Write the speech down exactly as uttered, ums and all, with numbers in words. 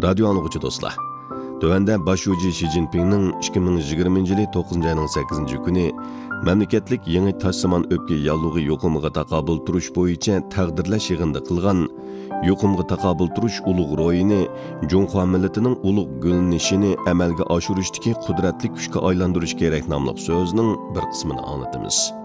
Radio anlıqçı dostlar. Tövende başucu Xi Jinping'nin ikki ming yigirmanchi yili to'qqizinchi ayning sakkizinchi kuni mamlakatlik yangi taşsiman öpke yallığı yoqumga taqabul turush bo'yicha taqdirlash yig'inida qilgan yoqumga taqabul turush ulug' ro'yini Junxo millatining ulug' gullanishini amalga oshirishdagi qudratli kuchga aylantirish kerak nomli so'zning bir qismini anglatamiz.